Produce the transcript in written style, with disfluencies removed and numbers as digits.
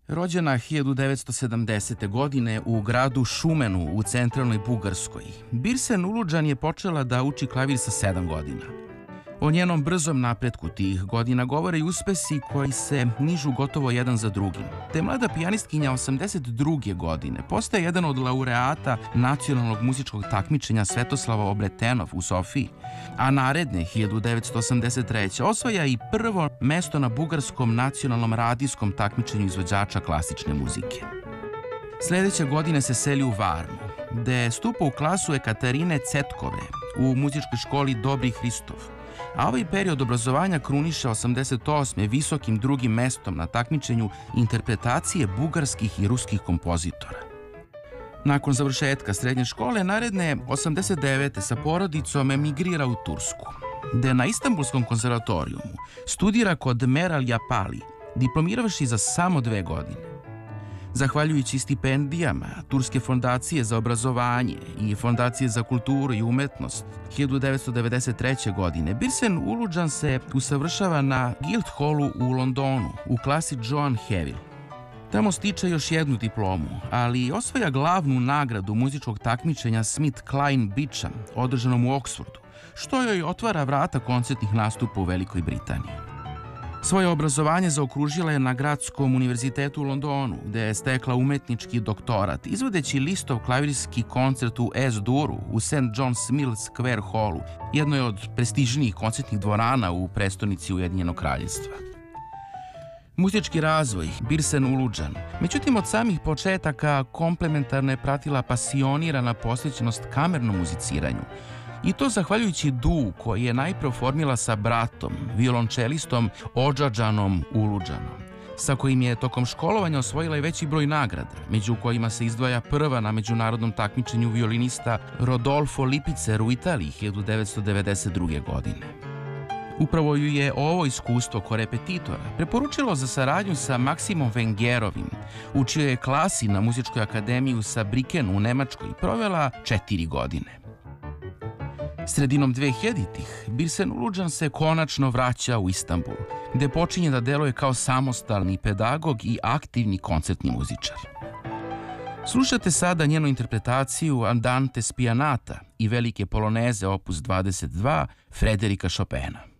Rođena 1970. godine u gradu Šumenu u centralnoj Bugarskoj, Birsen Uluđan je počela da uči klavir sa 7 godina. O njenom brzom napretku tih godina govore i uspesi koji se nižu gotovo jedan za drugim. Te mlada pijanistkinja 82. godine postaje jedan od laureata nacionalnog muzičkog takmičenja Svetoslava Obretenov u Sofiji, a naredne 1983. osvaja i prvo mesto na bugarskom nacionalnom radijskom takmičenju izvođača klasične muzike. Sledeće godine se seli u Varnu, gde stupa u klasu Ekaterine Cetkove u muzičkoj školi Dobri Hristov, a ovaj period obrazovanja kruniše 88. visokim drugim mestom na takmičenju interpretacije bugarskih i ruskih kompozitora. Nakon završetka srednje škole, naredne 89. sa porodicom emigrira u Tursku, gde na Istanbulskom konzervatorijumu studira kod Meral Yapali, diplomiravši za samo 2 godine. Zahvaljujući stipendijama Turske fondacije za obrazovanje i Fondacije za kulturu i umetnost 1993. godine, Birsen Uluđan se usavršava na Guildhallu u Londonu u klasi Joan Haville. Tamo stiče još jednu diplomu, ali osvaja glavnu nagradu muzičkog takmičenja Smith Klein Beacham, održanom u Oksfordu, što joj otvara vrata koncertnih nastupa u Velikoj Britaniji. Svoje obrazovanje zaokružila je na Gradskom univerzitetu u Londonu, gde je stekla umetnički doktorat, izvodeći Lisztov klavirski koncert u S-duru u St. John's Mill Square Hallu, jednoj od prestižnijih koncertnih dvorana u prestonici Ujedinjenog kraljevstva. Muzički razvoj Birsen Uluđan, međutim od samih početaka komplementarno je pratila pasionirana posvećenost kamernom muziciranju, i to zahvaljujući duu koji je najpre oformila sa bratom, violončelistom Odžadžanom Uluđanom, sa kojim je tokom školovanja osvojila i veći broj nagrada, među kojima se izdvaja prva na međunarodnom takmičenju violinista Rodolfo Lipicer u Italiji 1992. godine. Upravo ju je ovo iskustvo kao repetitora preporučilo za saradnju sa Maksimom Vengerovim, u čijoj je klasi na Muzičkoj akademiji u Saarbrückenu u Nemačkoj provela 4 godine. Sredinom 2000-ih Birsen Uluđan se konačno vraća u Istanbul, gde počinje da deluje kao samostalni pedagog i aktivni koncertni muzičar. Slušate sada njenu interpretaciju Andante Spianata i velike poloneze opus 22 Frederika Chopina.